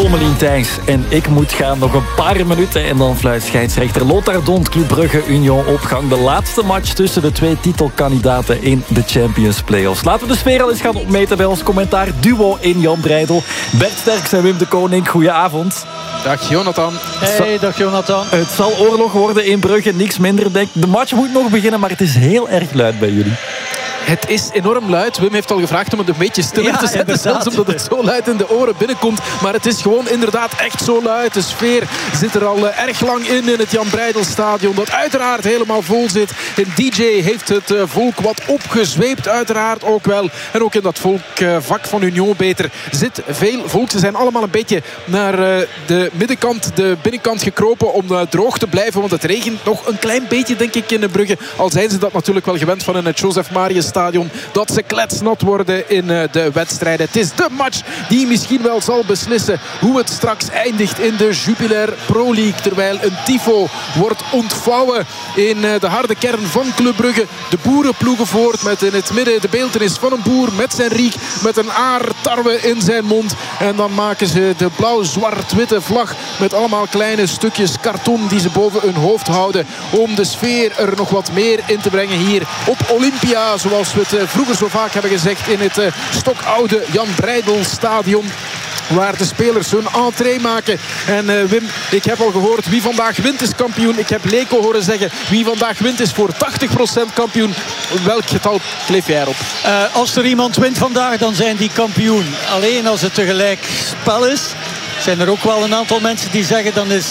Ommelien Thijs en ik moet gaan. Nog een paar minuten en dan fluit scheidsrechter Lothar Dont Club Brugge Union op gang. De laatste match tussen de twee titelkandidaten in de Champions Playoffs. Laten we de sfeer al eens gaan opmeten bij ons commentaar duo in Jan Breidel. Bert Sterks en Wim de Koning, goedenavond. Dag Jonathan. Hey, dag Jonathan. Het zal oorlog worden in Brugge, niks minder. De match moet nog beginnen, maar het is heel erg luid bij jullie. Het is enorm luid. Wim heeft al gevraagd om het een beetje stiller te zetten. Zelfs omdat het zo luid in de oren binnenkomt. Maar het is gewoon inderdaad echt zo luid. De sfeer zit er al erg lang in het Jan Breidelstadion. Dat uiteraard helemaal vol zit. Een DJ heeft het volk wat opgezweept. Uiteraard ook wel. En ook in dat volkvak van Union beter zit veel volk. Ze zijn allemaal een beetje naar de middenkant, de binnenkant gekropen om droog te blijven. Want het regent nog een klein beetje, denk ik, in de Brugge. Al zijn ze dat natuurlijk wel gewend van in het Joseph Marius Stadion, dat ze kletsnat worden in de wedstrijden. Het is de match die misschien wel zal beslissen hoe het straks eindigt in de Jupiler Pro League. Terwijl een tifo wordt ontvouwen in de harde kern van Club Brugge. De boeren ploegen voort met in het midden de beeltenis van een boer met zijn riek, met een aartarwe in zijn mond. En dan maken ze de blauw-zwart-witte vlag met allemaal kleine stukjes karton die ze boven hun hoofd houden om de sfeer er nog wat meer in te brengen hier op Olympia, zoals we het vroeger zo vaak hebben gezegd, in het stokoude Jan Breidelstadion, waar de spelers hun entree maken. En Wim, ik heb al gehoord, wie vandaag wint is kampioen. Ik heb Leko horen zeggen, wie vandaag wint is voor 80% kampioen. Welk getal kleef jij erop? Als er iemand wint vandaag, dan zijn die kampioen. Alleen als het tegelijk spel is, zijn er ook wel een aantal mensen die zeggen, dan is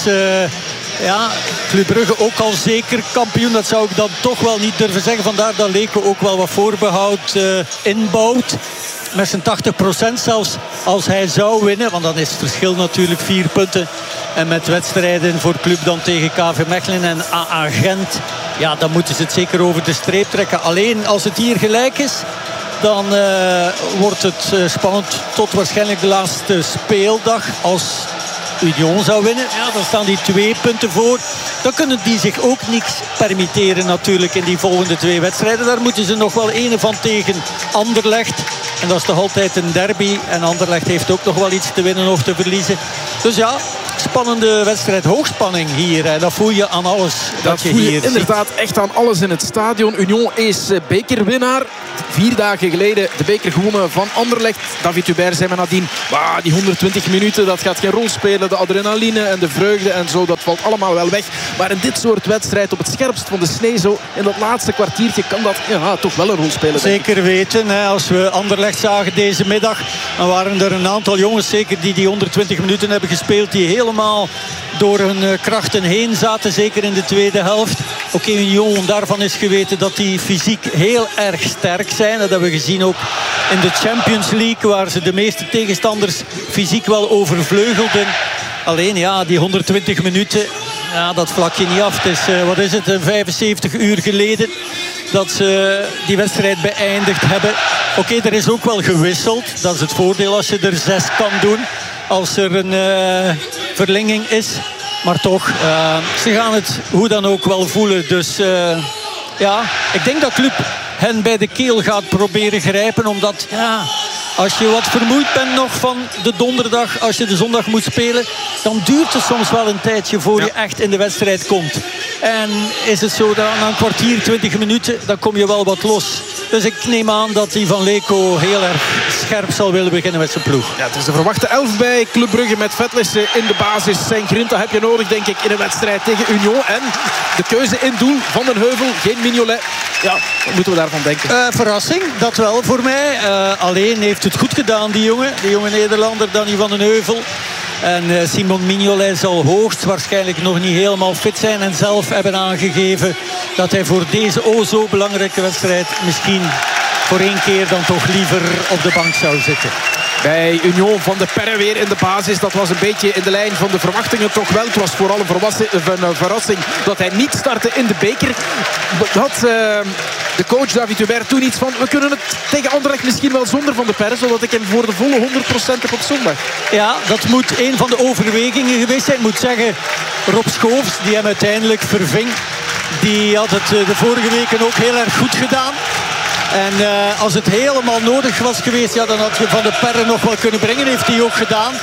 Club Brugge ook al zeker kampioen. Dat zou ik dan toch wel niet durven zeggen. Vandaar dat Leko ook wel wat voorbehoud inbouwt. Met zijn 80% zelfs als hij zou winnen. Want dan is het verschil natuurlijk 4 punten. En met wedstrijden voor Club dan tegen KV Mechelen en AA Gent. Ja, dan moeten ze het zeker over de streep trekken. Alleen als het hier gelijk is, dan wordt het spannend tot waarschijnlijk de laatste speeldag. Als Union zou winnen, ja, dan staan die 2 punten voor. Dan kunnen die zich ook niks permitteren natuurlijk in die volgende 2 wedstrijden. Daar moeten ze nog wel ene van tegen Anderlecht. En dat is toch altijd een derby. En Anderlecht heeft ook nog wel iets te winnen of te verliezen. Dus ja, spannende wedstrijd. Hoogspanning hier. En dat voel je aan alles. Dat voel je hier inderdaad echt aan alles in het stadion. Union is bekerwinnaar. 4 dagen geleden de beker gewonnen van Anderlecht. David Hubert zei me nadien, die 120 minuten, dat gaat geen rol spelen. De adrenaline en de vreugde en zo, dat valt allemaal wel weg. Maar in dit soort wedstrijd, op het scherpst van de snee, zo in dat laatste kwartiertje, kan dat toch wel een rol spelen. Zeker weten. Als we Anderlecht zagen deze middag, dan waren er een aantal jongens zeker die 120 minuten hebben gespeeld, die helemaal door hun krachten heen zaten, zeker in de tweede helft. Oké, Union, daarvan is geweten dat die fysiek heel erg sterk zijn. Dat hebben we gezien ook in de Champions League, waar ze de meeste tegenstanders fysiek wel overvleugelden. Alleen ja, die 120 minuten, ja, dat vlak je niet af. Het is, 75 uur geleden dat ze die wedstrijd beëindigd hebben. Oké, er is ook wel gewisseld. Dat is het voordeel als je er 6 kan doen. Als er een verlenging is. Maar toch, ze gaan het hoe dan ook wel voelen. Dus ik denk dat Club hen bij de keel gaat proberen grijpen. Omdat, als je wat vermoeid bent nog van de donderdag, als je de zondag moet spelen, dan duurt het soms wel een tijdje voor je echt in de wedstrijd komt. En is het zo dat na een kwartier, 20 minuten, dan kom je wel wat los. Dus ik neem aan dat die van Leko heel erg scherp zal willen beginnen met zijn ploeg. Ja, het is de verwachte 11 bij Club Brugge met Vetlissen in de basis. Zijn grinta heb je nodig, denk ik, in een wedstrijd tegen Union. En de keuze in doel van den Heuvel, geen Mignolet. Ja, wat moeten we daarvan denken? Verrassing, dat wel voor mij. Alleen heeft het goed gedaan, die jonge Nederlander, Danny van den Heuvel. En Simon Mignolet zal hoogstwaarschijnlijk nog niet helemaal fit zijn. En zelf hebben aangegeven dat hij voor deze zo belangrijke wedstrijd misschien voor 1 keer dan toch liever op de bank zou zitten. Bij Union van de Perre weer in de basis. Dat was een beetje in de lijn van de verwachtingen toch wel. Het was vooral een verrassing dat hij niet startte in de beker. Had de coach David Hubert toen iets van, we kunnen het tegen Anderlecht misschien wel zonder Van de Perre, zodat ik hem voor de volle 100% heb op zondag. Ja, dat moet een van de overwegingen geweest zijn. Ik moet zeggen, Rob Schoofs, die hem uiteindelijk verving, die had het de vorige weken ook heel erg goed gedaan. En als het helemaal nodig was geweest, ja, dan had je Van de Perre nog wel kunnen brengen. Heeft hij ook gedaan.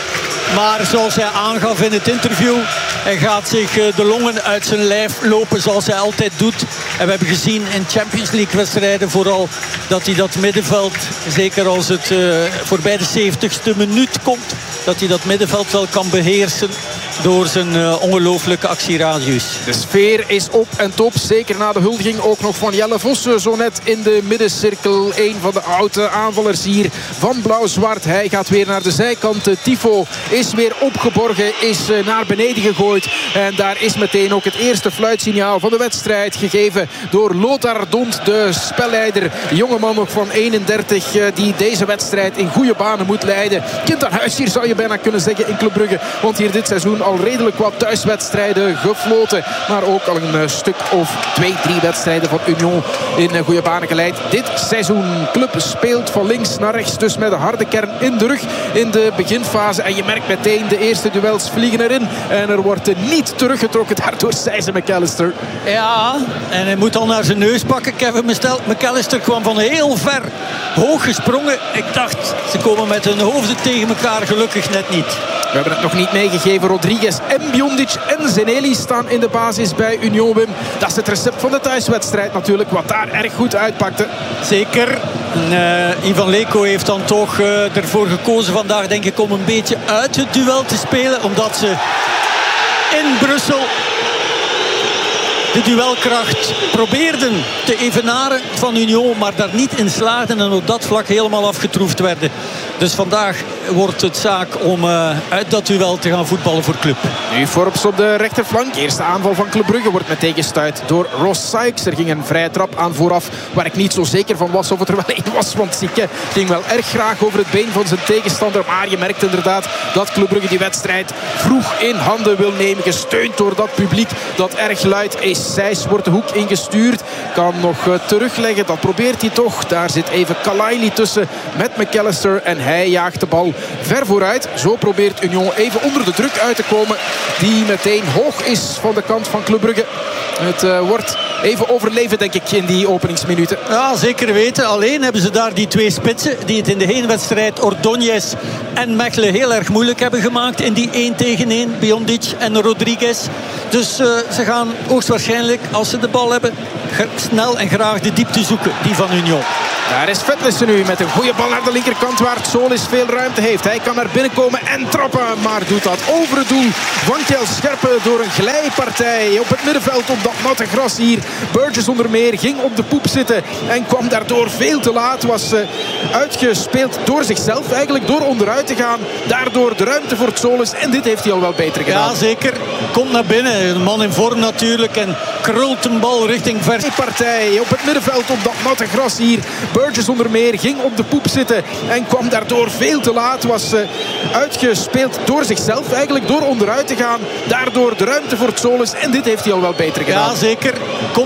Maar zoals hij aangaf in het interview, hij gaat zich de longen uit zijn lijf lopen zoals hij altijd doet. En we hebben gezien in Champions League wedstrijden vooral dat hij dat middenveld, zeker als het voorbij de 70ste minuut komt, dat hij dat middenveld wel kan beheersen door zijn ongelooflijke actieradius. De sfeer is op en top. Zeker na de huldiging ook nog van Jelle Vossen. Zo net in de middencirkel. Een van de oude aanvallers hier van Blauw-Zwart. Hij gaat weer naar de zijkant. Tifo is weer opgeborgen. Is naar beneden gegooid. En daar is meteen ook het eerste fluitsignaal van de wedstrijd gegeven door Lothar Dont, de spelleider. Jongeman nog van 31 die deze wedstrijd in goede banen moet leiden. Kind aan huis hier zou je bijna kunnen zeggen in Club Brugge. Want hier dit seizoen al redelijk wat thuiswedstrijden gefloten. Maar ook al een stuk of 2-3 wedstrijden van Union in goede banen geleid. Dit seizoen. Club speelt van links naar rechts. Dus met een harde kern in de rug in de beginfase. En je merkt meteen de eerste duels vliegen erin. En er wordt niet teruggetrokken daardoor Sijze McAllister. Ja, en hij moet al naar zijn neus pakken. Kevin McAllister kwam van heel ver hoog gesprongen. Ik dacht, ze komen met hun hoofden tegen elkaar. Gelukkig net niet. We hebben het nog niet meegegeven. Rodriguez en Biondic en Zeneli staan in de basis bij Union, Wim. Dat is het recept van de thuiswedstrijd natuurlijk. Wat daar erg goed uitpakte. Zeker. Ivan Leko heeft dan toch ervoor gekozen vandaag, denk ik, om een beetje uit het duel te spelen. Omdat ze in Brussel de duelkracht probeerden te evenaren van Union, maar daar niet in slaagden en op dat vlak helemaal afgetroefd werden. Dus vandaag wordt het zaak om uit dat duel te gaan voetballen voor Club. Nu Forbes op de rechterflank. Eerste aanval van Club Brugge wordt meteen gestuit door Ross Sykes. Er ging een vrije trap aan vooraf waar ik niet zo zeker van was of het er wel één was. Want Sieke ging wel erg graag over het been van zijn tegenstander. Maar je merkt inderdaad dat Club Brugge die wedstrijd vroeg in handen wil nemen. Gesteund door dat publiek dat erg luid is. Sijs wordt de hoek ingestuurd. Kan nog terugleggen. Dat probeert hij toch. Daar zit even Kalaili tussen met McAllister. En hij jaagt de bal ver vooruit. Zo probeert Union even onder de druk uit te komen. Die meteen hoog is van de kant van Club Brugge. Het wordt even overleven, denk ik, in die openingsminuten. Ja, zeker weten. Alleen hebben ze daar die twee spitsen die het in de heenwedstrijd Ordóñez en Mechelen heel erg moeilijk hebben gemaakt in die 1-tegen-1. Biondic en Rodriguez. Dus ze gaan hoogstwaarschijnlijk, als ze de bal hebben, snel en graag de diepte zoeken, die van Union. Daar is Vetlissen nu met een goede bal naar de linkerkant waar Solis veel ruimte heeft. Hij kan naar binnen komen en trappen, maar doet dat over het doel van Kjell Scherpen door een glijpartij op het middenveld op dat natte gras hier. Burgess onder meer ging op de poep zitten en kwam daardoor veel te laat. Was uitgespeeld door zichzelf, eigenlijk door onderuit te gaan. Daardoor de ruimte voor Solis en dit heeft hij al wel beter gedaan. Ja, zeker. Komt naar binnen. Een man in vorm natuurlijk en krult een bal richting ver. Partij op het middenveld op dat natte gras hier. Burgess onder meer ging op de poep zitten en kwam daardoor veel te laat. Was uitgespeeld door zichzelf, eigenlijk door onderuit te gaan. Daardoor de ruimte voor Solis en dit heeft hij al wel beter gedaan. Ja, zeker.